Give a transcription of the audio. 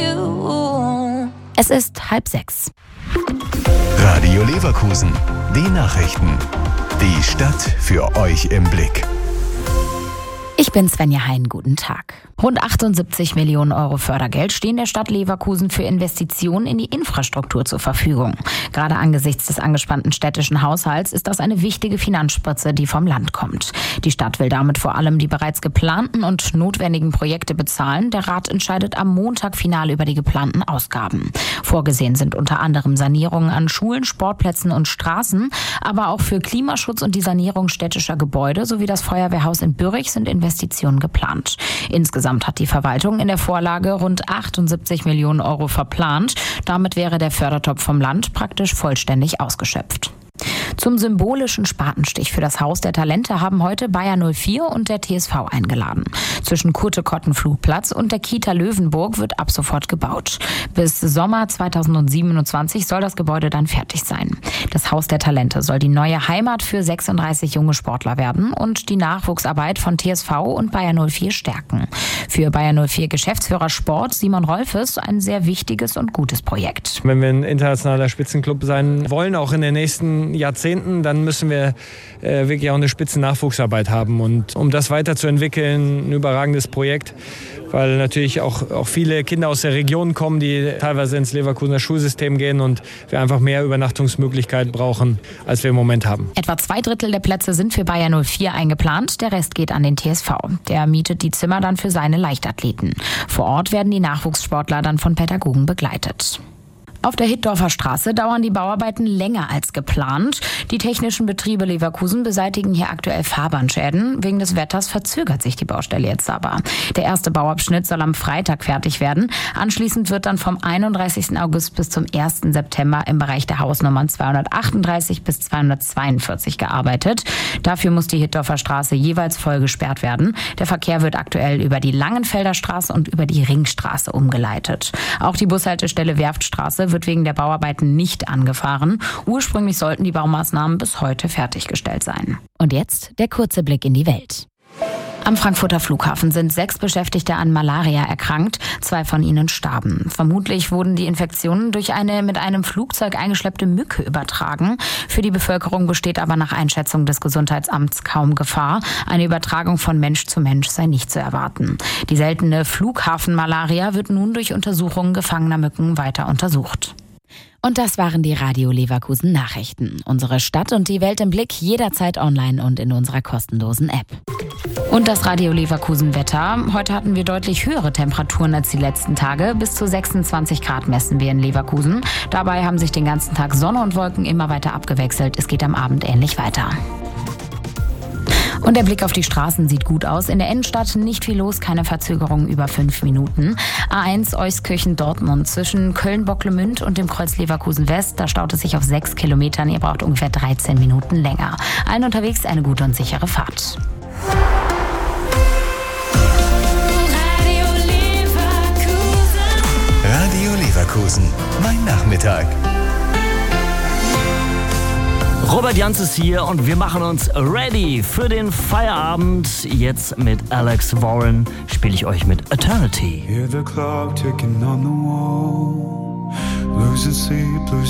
you. Es ist 5:30. Radio Leverkusen. Die Nachrichten. Die Stadt für euch im Blick. Ich bin Svenja Hein, guten Tag. Rund 78 Millionen Euro Fördergeld stehen der Stadt Leverkusen für Investitionen in die Infrastruktur zur Verfügung. Gerade angesichts des angespannten städtischen Haushalts ist das eine wichtige Finanzspritze, die vom Land kommt. Die Stadt will damit vor allem die bereits geplanten und notwendigen Projekte bezahlen. Der Rat entscheidet am Montag final über die geplanten Ausgaben. Vorgesehen sind unter anderem Sanierungen an Schulen, Sportplätzen und Straßen, aber auch für Klimaschutz und die Sanierung städtischer Gebäude sowie das Feuerwehrhaus in Bürrich sind Investitionen geplant. Insgesamt hat die Verwaltung in der Vorlage rund 78 Millionen Euro verplant. Damit wäre der Fördertopf vom Land praktisch vollständig ausgeschöpft. Zum symbolischen Spatenstich für das Haus der Talente haben heute Bayer 04 und der TSV eingeladen. Zwischen Kurte-Kotten-Flugplatz und der Kita Löwenburg wird ab sofort gebaut. Bis Sommer 2027 soll das Gebäude dann fertig sein. Das Haus der Talente soll die neue Heimat für 36 junge Sportler werden und die Nachwuchsarbeit von TSV und Bayer 04 stärken. Für Bayer 04 Geschäftsführer Sport Simon Rolfes ein sehr wichtiges und gutes Projekt. Wenn wir ein internationaler Spitzenclub sein wollen, auch in den nächsten Jahrzehnten, dann müssen wir wirklich auch eine Spitzennachwuchsarbeit haben. Und um das weiterzuentwickeln, ein überragendes Projekt, weil natürlich auch viele Kinder aus der Region kommen, die teilweise ins Leverkusener Schulsystem gehen und wir einfach mehr Übernachtungsmöglichkeiten brauchen, als wir im Moment haben. Etwa 2/3 der Plätze sind für Bayer 04 eingeplant, der Rest geht an den TSV. Der mietet die Zimmer dann für seine Leichtathleten. Vor Ort werden die Nachwuchssportler dann von Pädagogen begleitet. Auf der Hitdorfer Straße dauern die Bauarbeiten länger als geplant. Die technischen Betriebe Leverkusen beseitigen hier aktuell Fahrbahnschäden. Wegen des Wetters verzögert sich die Baustelle jetzt aber. Der erste Bauabschnitt soll am Freitag fertig werden. Anschließend wird dann vom 31. August bis zum 1. September im Bereich der Hausnummern 238 bis 242 gearbeitet. Dafür muss die Hitdorfer Straße jeweils voll gesperrt werden. Der Verkehr wird aktuell über die Langenfelder Straße und über die Ringstraße umgeleitet. Auch die Bushaltestelle Werftstraße wird wegen der Bauarbeiten nicht angefahren. Ursprünglich sollten die Baumaßnahmen bis heute fertiggestellt sein. Und jetzt der kurze Blick in die Welt. Am Frankfurter Flughafen sind 6 Beschäftigte an Malaria erkrankt. 2 von ihnen starben. Vermutlich wurden die Infektionen durch eine mit einem Flugzeug eingeschleppte Mücke übertragen. Für die Bevölkerung besteht aber nach Einschätzung des Gesundheitsamts kaum Gefahr. Eine Übertragung von Mensch zu Mensch sei nicht zu erwarten. Die seltene Flughafenmalaria wird nun durch Untersuchungen gefangener Mücken weiter untersucht. Und das waren die Radio Leverkusen Nachrichten. Unsere Stadt und die Welt im Blick jederzeit online und in unserer kostenlosen App. Und das Radio Leverkusen Wetter. Heute hatten wir deutlich höhere Temperaturen als die letzten Tage. Bis zu 26 Grad messen wir in Leverkusen. Dabei haben sich den ganzen Tag Sonne und Wolken immer weiter abgewechselt. Es geht am Abend ähnlich weiter. Und der Blick auf die Straßen sieht gut aus. In der Innenstadt nicht viel los, keine Verzögerungen über 5 Minuten. A1 Euskirchen-Dortmund zwischen Köln-Bocklemünd und dem Kreuz Leverkusen West. Da staut es sich auf 6 Kilometern. Ihr braucht ungefähr 13 Minuten länger. Allen unterwegs eine gute und sichere Fahrt. Radio Leverkusen. Mein Nachmittag. Robert Jans ist hier und wir machen uns ready für den Feierabend. Jetzt mit Alex Warren spiele ich euch mit Eternity. Hear the clock ticking on the wall. Losing sleep, losing